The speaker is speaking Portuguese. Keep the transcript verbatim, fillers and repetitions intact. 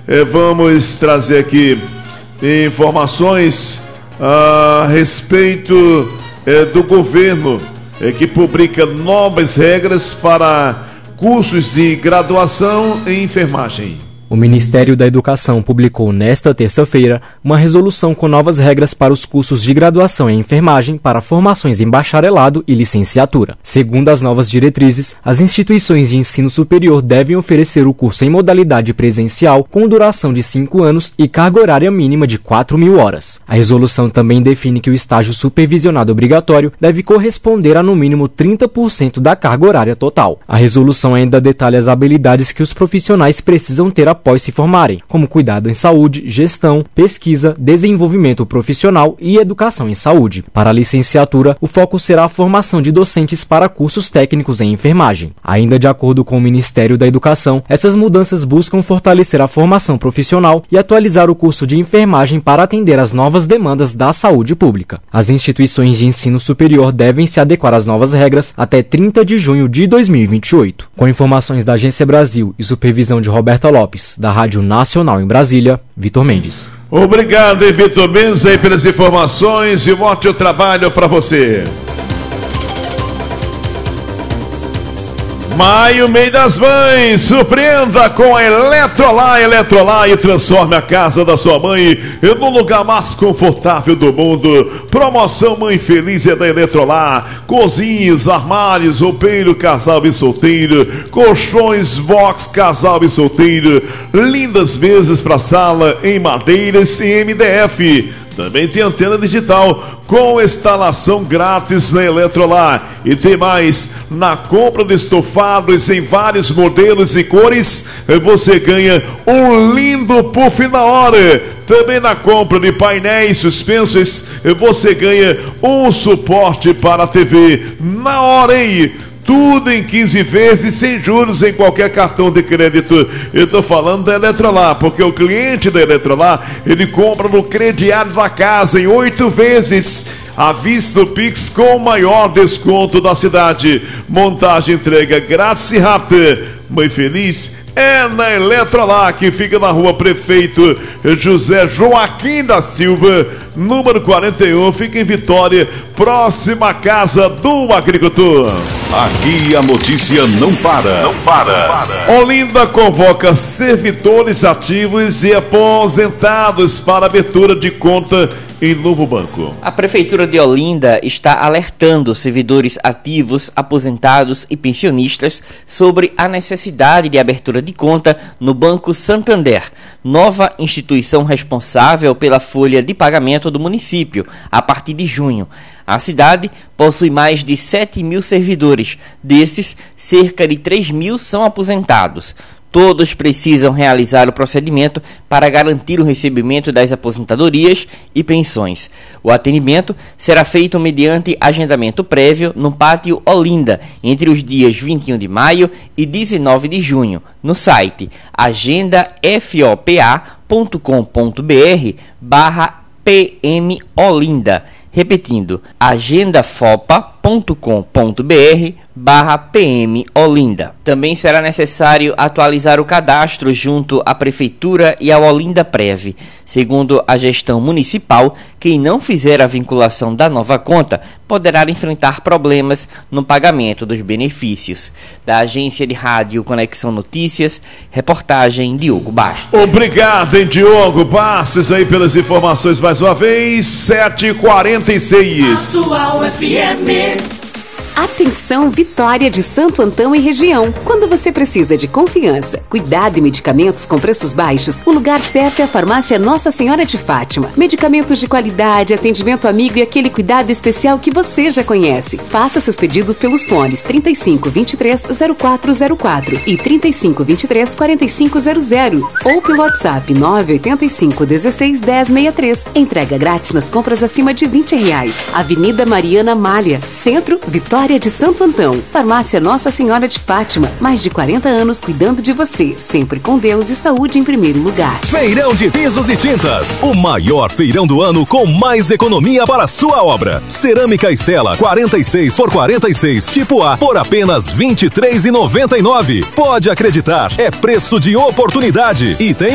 eh, vamos trazer aqui informações a respeito eh, do governo eh, que publica novas regras para cursos de graduação em enfermagem. O Ministério da Educação publicou nesta terça-feira uma resolução com novas regras para os cursos de graduação em enfermagem para formações em bacharelado e licenciatura. Segundo as novas diretrizes, as instituições de ensino superior devem oferecer o curso em modalidade presencial com duração de cinco anos e carga horária mínima de quatro mil horas. A resolução também define que o estágio supervisionado obrigatório deve corresponder a no mínimo trinta por cento da carga horária total. A resolução ainda detalha as habilidades que os profissionais precisam ter após se formarem, como cuidado em saúde, gestão, pesquisa, desenvolvimento profissional e educação em saúde. Para a licenciatura, o foco será a formação de docentes para cursos técnicos em enfermagem. Ainda de acordo com o Ministério da Educação, essas mudanças buscam fortalecer a formação profissional e atualizar o curso de enfermagem para atender às novas demandas da saúde pública. As instituições de ensino superior devem se adequar às novas regras até trinta de junho de dois mil e vinte e oito. Com informações da Agência Brasil e supervisão de Roberta Lopes, da Rádio Nacional em Brasília, Vitor Mendes. Obrigado, Vitor Mendes, aí pelas informações e um ótimo trabalho para você. Maio, mês das mães, surpreenda com a Eletrolar, Eletrolar e transforme a casa da sua mãe no lugar mais confortável do mundo. Promoção Mãe Feliz é da Eletrolar, cozinhas, armários, roupeiro, casal e solteiro, colchões, box, casal e solteiro, lindas mesas para sala em madeiras e M D F. Também tem antena digital com instalação grátis na Eletrolar. E tem mais, na compra de estofados em vários modelos e cores, você ganha um lindo puff na hora. Também na compra de painéis suspensos, você ganha um suporte para a T V na hora, hein? Tudo em quinze vezes sem juros em qualquer cartão de crédito. Eu estou falando da Eletrolar, porque o cliente da Eletrolar, ele compra no crediário da casa em oito vezes à vista do Pix com o maior desconto da cidade. Montagem, entrega grátis e rápida. Mãe Feliz é na Eletrolar, que fica na rua Prefeito José Joaquim da Silva, número quarenta e um, fica em Vitória, próxima à Casa do Agricultor. Aqui a notícia não para. Não para. Olinda convoca servidores ativos e aposentados para abertura de conta em novo banco. A Prefeitura de Olinda está alertando servidores ativos, aposentados e pensionistas sobre a necessidade de abertura de conta no Banco Santander, nova instituição responsável pela folha de pagamento do município, a partir de junho. A cidade possui mais de sete mil servidores, desses, cerca de três mil são aposentados. Todos precisam realizar o procedimento para garantir o recebimento das aposentadorias e pensões. O atendimento será feito mediante agendamento prévio no Pátio Olinda, entre os dias vinte e um de maio e dezenove de junho, no site agenda fopa ponto com ponto br barra pm Olinda. Repetindo, agenda fopa ponto com ponto br barra pm Olinda. Também será necessário atualizar o cadastro junto à Prefeitura e ao Olinda Prev. Segundo a gestão municipal, quem não fizer a vinculação da nova conta poderá enfrentar problemas no pagamento dos benefícios. Da agência de rádio Conexão Notícias, reportagem Diogo Bastos. Obrigado, hein, Diogo Bastos, aí pelas informações mais uma vez. sete e quarenta e seis. Atual F M. Atenção, Vitória de Santo Antão e região. Quando você precisa de confiança, cuidado e medicamentos com preços baixos, o lugar certo é a Farmácia Nossa Senhora de Fátima. Medicamentos de qualidade, atendimento amigo e aquele cuidado especial que você já conhece. Faça seus pedidos pelos fones trinta e cinco, vinte e três, zero quatro zero quatro e trinta e cinco, vinte e três, quarenta e cinco zero zero ou pelo WhatsApp nove oito cinco, dezesseis, dez, sessenta e três. Entrega grátis nas compras acima de vinte reais. Avenida Mariana Malha, Centro, Vitória de Santo Antão. Farmácia Nossa Senhora de Fátima. Mais de quarenta anos cuidando de você. Sempre com Deus e saúde em primeiro lugar. Feirão de Pisos e Tintas. O maior feirão do ano com mais economia para a sua obra. Cerâmica Estela quarenta e seis por quarenta e seis tipo A por apenas vinte e três reais e noventa e nove centavos. Pode acreditar, é preço de oportunidade. E tem